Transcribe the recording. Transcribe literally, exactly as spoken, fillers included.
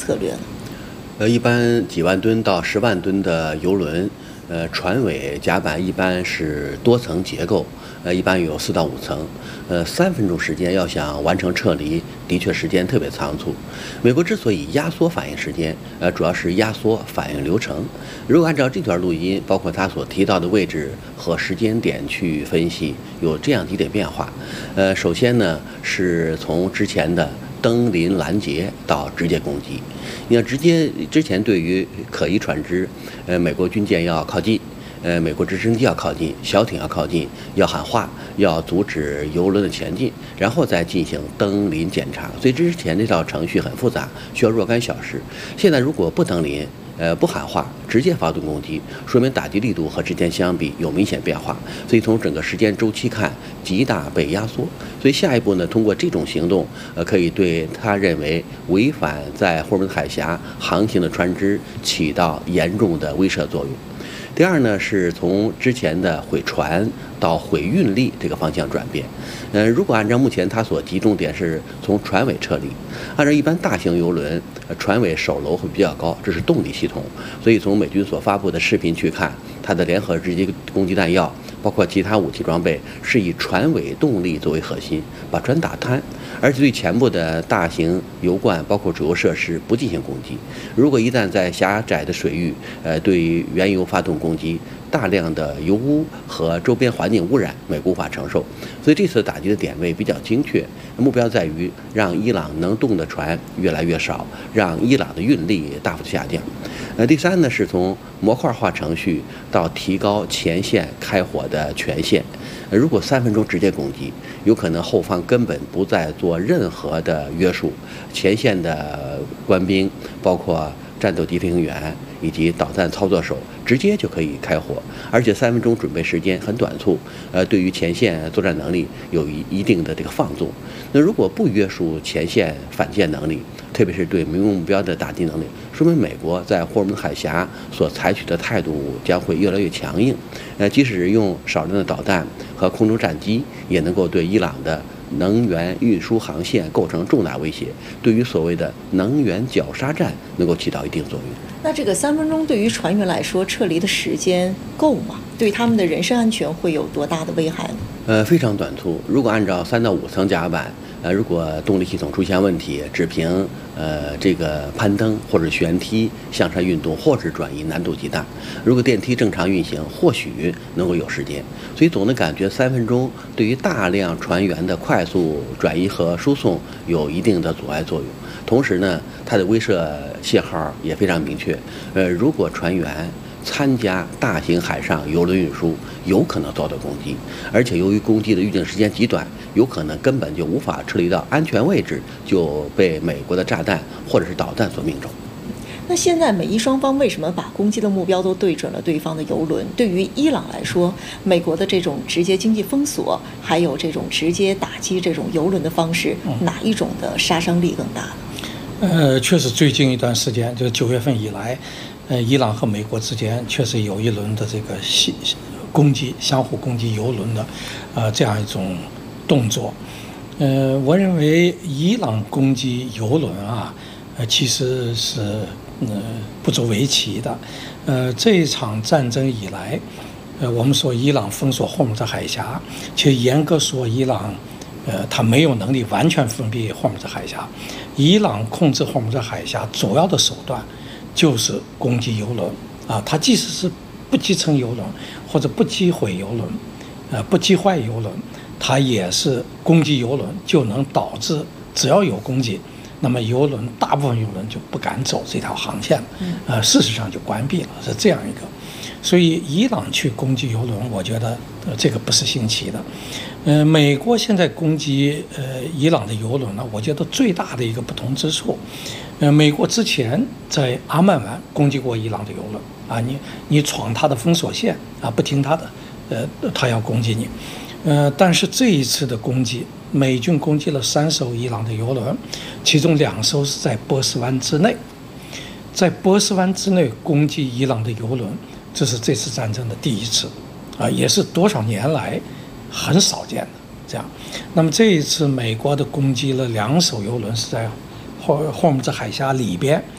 策略呢？ 呃，一般几万吨到十万吨的油轮，呃，船尾甲板一般是多层结构，呃，一般有四到五层，呃，三分钟时间要想完成撤离，的确时间特别仓促。美国之所以压缩反应时间，呃，主要是压缩反应流程。如果按照这段录音，包括他所提到的位置和时间点去分析，有这样几点变化。呃，首先呢，是从之前的登临拦截到直接攻击。你要直接之前对于可疑船只，呃，美国军舰要靠近，呃，美国直升机要靠近，小艇要靠近，要喊话，要阻止油轮的前进，然后再进行登临检查。所以之前这道程序很复杂，需要若干小时。现在如果不登临，呃，不喊话，直接发动攻击，说明打击力度和之前相比有明显变化，所以从整个时间周期看，极大被压缩。所以下一步呢，通过这种行动，呃，可以对他认为违反在霍尔木兹海峡航行的船只起到严重的威慑作用。第二呢，是从之前的毁船到毁运力这个方向转变。呃，如果按照目前它所集中点是从船尾撤离，按照一般大型油轮，呃，船尾首楼会比较高，这是动力系统。所以从美军所发布的视频去看，它的联合直接攻击弹药，包括其他武器装备，是以船尾动力作为核心，把船打瘫，而且对前部的大型油罐，包括主油设施不进行攻击。如果一旦在狭窄的水域，呃，对于原油发动攻击，大量的油污和周边环境污染，美国无法承受。所以这次打击的点位比较精确，目标在于让伊朗能动的船越来越少，让伊朗的运力大幅下降。呃，第三呢，是从模块化程序到提高前线开火的权限。呃，如果三分钟直接攻击，有可能后方根本不再做任何的约束，前线的官兵，包括战斗机飞行员以及导弹操作手直接就可以开火，而且三分钟准备时间很短促，呃，对于前线作战能力有一一定的这个放纵。那如果不约束前线反舰能力，特别是对民用目标的打击能力，说明美国在霍尔木兹海峡所采取的态度将会越来越强硬。呃，即使用少量的导弹和空中战机，也能够对伊朗的能源运输航线构成重大威胁，对于所谓的能源绞杀战能够起到一定作用。 那这个三分钟对于船员来说，撤离的时间够吗？对他们的人身安全会有多大的危害呢？ 呃，非常短促。如果按照三到五层甲板，呃，如果动力系统出现问题，只凭呃这个攀登或者旋梯向上运动或者转移难度极大。如果电梯正常运行，或许能够有时间。所以总的感觉三分钟对于大量船员的快速转移和输送有一定的阻碍作用。同时呢，它的威慑信号也非常明确。呃，如果船员参加大型海上油轮运输，有可能遭到攻击，而且由于攻击的预定时间极短，有可能根本就无法撤离到安全位置，就被美国的炸弹或者是导弹所命中。 那现在美伊双方为什么把攻击的目标都对准了对方的油轮？对于伊朗来说，美国的这种直接经济封锁，还有这种直接打击这种油轮的方式，哪一种的杀伤力更大呢？ 呃，确实，最近一段时间，就是九月份以来，呃，伊朗和美国之间确实有一轮的这个系攻击、相互攻击油轮的，呃，这样一种动作。呃，我认为伊朗攻击油轮啊，呃，其实是呃不足为奇的。呃，这一场战争以来，呃，我们说伊朗封锁霍尔木兹海峡，其实严格说，伊朗呃，他没有能力完全封闭霍尔木兹海峡。伊朗控制霍尔木兹海峡主要的手段就是攻击油轮啊，它即使是不击沉油轮或者不击毁油轮，呃，不击坏油轮，它也是攻击油轮就能导致只要有攻击，那么油轮大部分油轮就不敢走这条航线了，呃，事实上就关闭了，是这样一个。所以伊朗去攻击油轮，我觉得、呃、这个不是新奇的。呃，美国现在攻击呃伊朗的油轮呢，我觉得最大的一个不同之处，呃，美国之前在阿曼湾攻击过伊朗的油轮啊，你你闯他的封锁线啊，不听他的，呃，他要攻击你，呃，但是这一次的攻击，美军攻击了三艘伊朗的油轮，其中两艘是在波斯湾之内，在波斯湾之内攻击伊朗的油轮。这是这次战争的第一次，啊，也是多少年来很少见的这样。那么这一次，美国的攻击了两艘油轮，是在霍霍尔木兹海峡里边